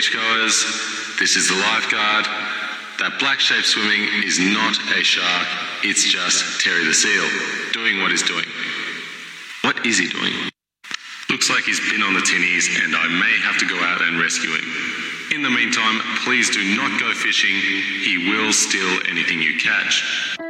beachgoers, this is the lifeguard. That black shape swimming is not a shark, it's just Terry the seal, doing what he's doing. What is he doing? Looks like he's been on the tinnies and I may have to go out and rescue him. In the meantime, please do not go fishing. He will steal anything you catch.